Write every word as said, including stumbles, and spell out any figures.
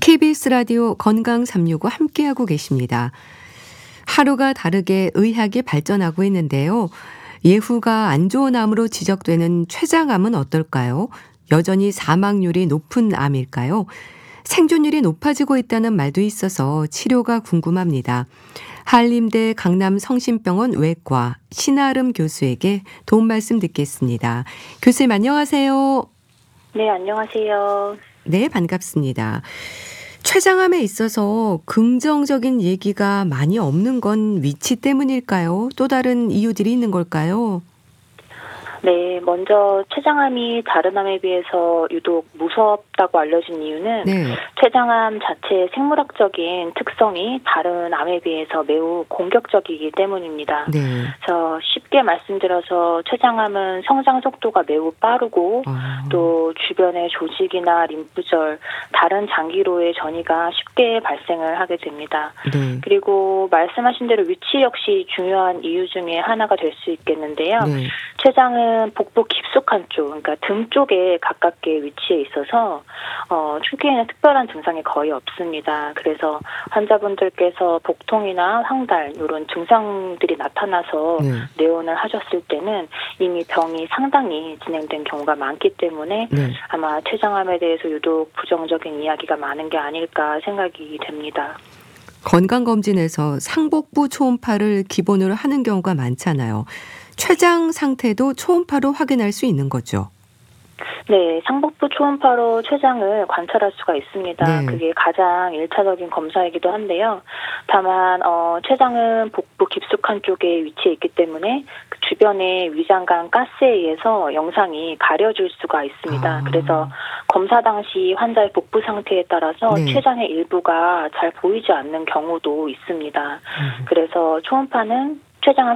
케이비에스 라디오 건강 삼육오 함께하고 계십니다. 하루가 다르게 의학이 발전하고 있는데요. 예후가 안 좋은 암으로 지적되는 췌장암은 어떨까요? 여전히 사망률이 높은 암일까요? 생존율이 높아지고 있다는 말도 있어서 치료가 궁금합니다. 한림대 강남성심병원 외과 신아름 교수에게 도움 말씀 듣겠습니다. 교수님 안녕하세요. 네, 안녕하세요. 네, 반갑습니다. 췌장암에 있어서 긍정적인 얘기가 많이 없는 건 위치 때문일까요? 또 다른 이유들이 있는 걸까요? 네, 먼저 췌장암이 다른 암에 비해서 유독 무섭다고 알려진 이유는 네. 췌장암 자체의 생물학적인 특성이 다른 암에 비해서 매우 공격적이기 때문입니다. 네. 그래서 쉽게 말씀드려서 췌장암은 성장 속도가 매우 빠르고 아. 또 주변의 조직이나 림프절, 다른 장기로의 전이가 쉽게 발생을 하게 됩니다. 네. 그리고 말씀하신 대로 위치 역시 중요한 이유 중에 하나가 될 수 있겠는데요. 네. 췌장은 복부 깊숙한 쪽, 그러니까 등 쪽에 가깝게 위치해 있어서 어, 초기에는 특별한 증상이 거의 없습니다. 그래서 환자분들께서 복통이나 황달 이런 증상들이 나타나서 네. 내원을 하셨을 때는 이미 병이 상당히 진행된 경우가 많기 때문에 네. 아마 췌장암에 대해서 유독 부정적인 이야기가 많은 게 아닐까 생각이 됩니다. 건강검진에서 상복부 초음파를 기본으로 하는 경우가 많잖아요. 췌장 상태도 초음파로 확인할 수 있는 거죠? 네, 상복부 초음파로 췌장을 관찰할 수가 있습니다. 네. 그게 가장 일차적인 검사이기도 한데요. 다만 어, 췌장은 복부 깊숙한 쪽에 위치해 있기 때문에 그 주변의 위장관 가스에 의해서 영상이 가려질 수가 있습니다. 아. 그래서 검사 당시 환자의 복부 상태에 따라서 네. 췌장의 일부가 잘 보이지 않는 경우도 있습니다. 음. 그래서 초음파는 췌장을